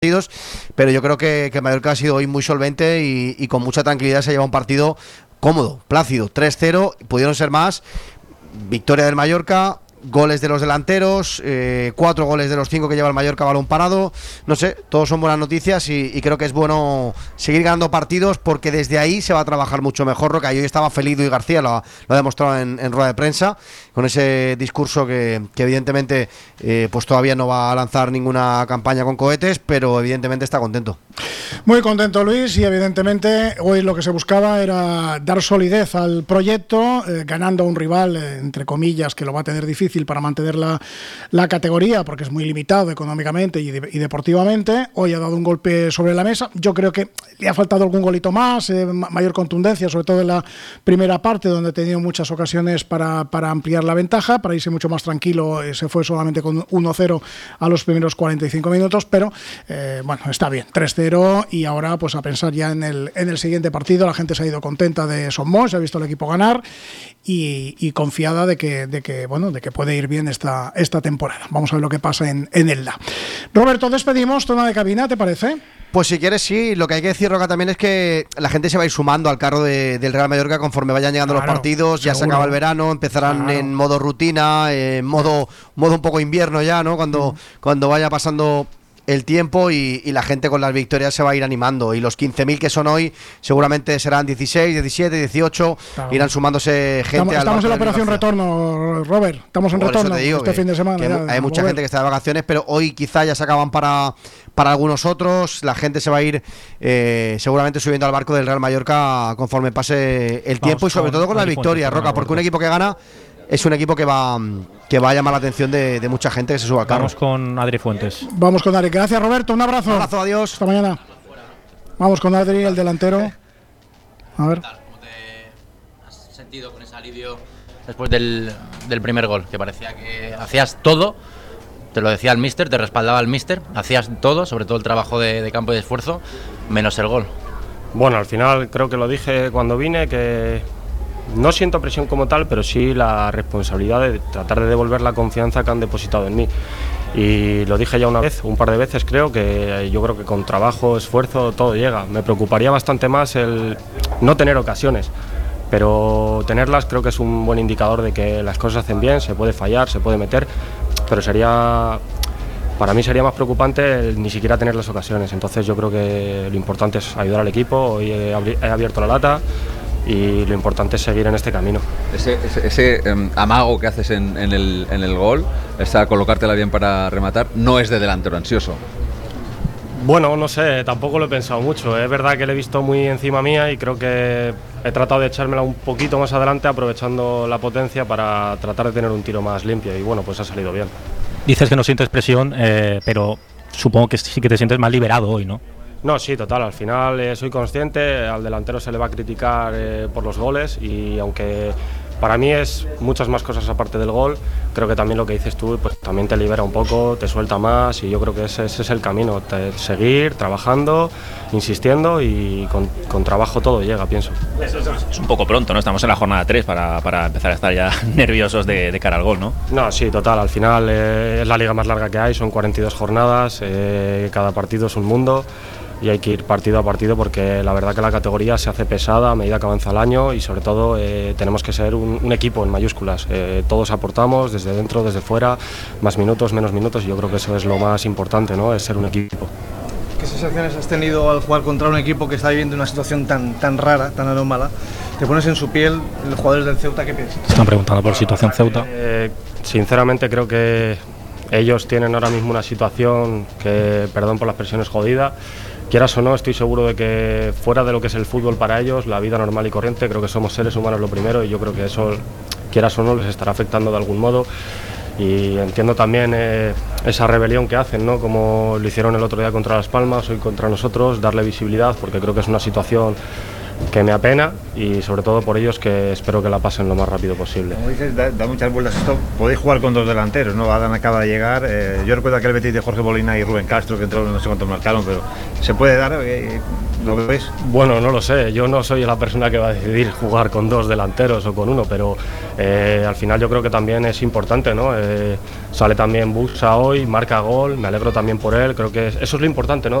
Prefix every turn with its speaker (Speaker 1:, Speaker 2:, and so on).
Speaker 1: pero yo creo que Mallorca ha sido hoy muy solvente y con mucha tranquilidad se lleva un partido cómodo, plácido, 3-0, pudieron ser más, victoria del Mallorca, goles de los delanteros, 4 goles de los 5 que lleva el Mallorca, balón parado, no sé, todos son buenas noticias y creo que es bueno seguir ganando partidos porque desde ahí se va a trabajar mucho mejor. Roca, y hoy estaba feliz Luis García, lo ha demostrado en rueda de prensa, con ese discurso que evidentemente pues todavía no va a lanzar ninguna campaña con cohetes, pero evidentemente está contento.
Speaker 2: Muy contento Luis, y evidentemente hoy lo que se buscaba era dar solidez al proyecto, ganando a un rival, entre comillas, que lo va a tener difícil para mantener la categoría, porque es muy limitado económicamente y deportivamente. Hoy ha dado un golpe sobre la mesa. Yo creo que le ha faltado algún golito más, mayor contundencia, sobre todo en la primera parte, donde ha tenido muchas ocasiones para ampliar la ventaja, para irse mucho más tranquilo. Se fue solamente con 1-0 a los primeros 45 minutos, pero bueno, está bien, 3-0, y ahora pues a pensar ya en el siguiente partido. La gente se ha ido contenta de Son Moix, se ha visto el equipo ganar y confiada de que puede ir bien esta temporada. Vamos a ver lo que pasa en Elda. Roberto, despedimos zona de cabina, ¿te parece?
Speaker 1: Pues si quieres, sí. Lo que hay que decir, Roca, también es que la gente se va a ir sumando al carro del Real Mallorca conforme vayan llegando los partidos. Ya seguro. Se acaba el verano, empezarán en modo rutina, en modo un poco invierno ya, ¿no? Cuando vaya pasando el tiempo y la gente con las victorias se va a ir animando, y los 15.000 que son hoy seguramente serán 16, 17, 18, irán sumándose gente.
Speaker 2: Estamos en la operación retorno, Robert, estamos en retorno este fin de semana.
Speaker 1: Hay mucha gente que está de vacaciones, pero hoy quizá ya se acaban para algunos otros. La gente se va a ir seguramente subiendo al barco del Real Mallorca conforme pase el tiempo, y sobre todo con la victoria, Roca, porque un equipo que gana es un equipo que va a llamar la atención de mucha gente que se suba al carro.
Speaker 3: Vamos con Adri Fuentes.
Speaker 2: Vamos con Adri. Gracias, Roberto. Un abrazo.
Speaker 1: Un abrazo, adiós.
Speaker 2: Hasta mañana. Vamos con Adri, el delantero. A ver.
Speaker 4: ¿Cómo te has sentido con ese alivio después del primer gol? Que parecía que hacías todo, te lo decía el míster, te respaldaba el míster, hacías todo, sobre todo el trabajo de campo y de esfuerzo, menos el gol.
Speaker 5: Bueno, al final creo que lo dije cuando vine, que no siento presión como tal, pero sí la responsabilidad de tratar de devolver la confianza que han depositado en mí. Y lo dije ya un par de veces, creo que yo creo que con trabajo, esfuerzo, todo llega. Me preocuparía bastante más el no tener ocasiones, pero tenerlas creo que es un buen indicador de que las cosas se hacen bien, se puede fallar, se puede meter, pero para mí sería más preocupante el ni siquiera tener las ocasiones. Entonces yo creo que lo importante es ayudar al equipo. Hoy he abierto la lata, y lo importante es seguir en este camino.
Speaker 6: Ese amago que haces en el gol, esa colocártela bien para rematar, no es de delantero ansioso.
Speaker 5: Bueno, no sé, tampoco lo he pensado mucho. Es verdad que le he visto muy encima mía y creo que he tratado de echármela un poquito más adelante, aprovechando la potencia para tratar de tener un tiro más limpio, y bueno, pues ha salido bien.
Speaker 3: Dices que no sientes presión, pero supongo que sí que te sientes más liberado hoy, ¿no?
Speaker 5: No, sí, total. Al final soy consciente, al delantero se le va a criticar por los goles, y aunque para mí es muchas más cosas aparte del gol, creo que también lo que dices tú pues también te libera un poco, te suelta más, y yo creo que ese es el camino, seguir trabajando, insistiendo, y con trabajo todo llega, pienso.
Speaker 7: Es un poco pronto, ¿no? Estamos en la jornada 3 para empezar a estar ya nerviosos de cara al gol, ¿no?
Speaker 5: No, sí, total. Al final es la liga más larga que hay, son 42 jornadas, cada partido es un mundo, y hay que ir partido a partido, porque la verdad que la categoría se hace pesada a medida que avanza el año, y sobre todo tenemos que ser un equipo en mayúsculas. Todos aportamos, desde dentro, desde fuera, más minutos, menos minutos, y yo creo que eso es lo más importante, ¿no? Es ser un equipo.
Speaker 8: ¿Qué sensaciones has tenido al jugar contra un equipo que está viviendo una situación tan rara, tan anómala? ¿Te pones en su piel, los jugadores del Ceuta, qué piensas?
Speaker 3: Están preguntando por situación Ceuta.
Speaker 5: Sinceramente creo que ellos tienen ahora mismo una situación que, perdón por las expresión, es jodida. Quieras o no, estoy seguro de que fuera de lo que es el fútbol para ellos, la vida normal y corriente, creo que somos seres humanos lo primero, y yo creo que eso, quieras o no, les estará afectando de algún modo. Y entiendo también esa rebelión que hacen, ¿no? Como lo hicieron el otro día contra Las Palmas, hoy contra nosotros, darle visibilidad, porque creo que es una situación que me apena, y sobre todo por ellos, que espero que la pasen lo más rápido posible.
Speaker 9: Como dices, da muchas vueltas esto. Podéis jugar con 2 delanteros, ¿no? Adán acaba de llegar. Yo recuerdo aquel Betis de Jorge Molina y Rubén Castro, que entró, no sé cuántos marcaron, pero ¿se puede dar? ¿Lo veis?
Speaker 5: Bueno, no lo sé, yo no soy la persona que va a decidir jugar con 2 delanteros o con 1, pero al final yo creo que también es importante, ¿no? Sale también Buxa hoy, marca gol, me alegro también por él, creo que eso es lo importante, ¿no?